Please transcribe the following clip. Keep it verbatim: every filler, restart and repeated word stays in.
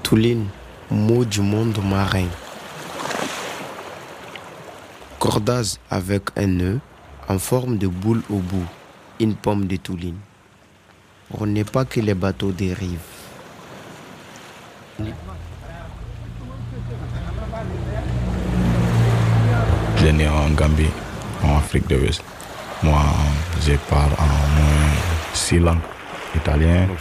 Touline, mot du monde marin. Cordage avec un nœud en forme de boule au bout, une pomme de touline. On n'est pas que les bateaux dérivent. Je suis né en Gambie, en Afrique de l'Ouest. Moi, je parle en moins six langues. Italien,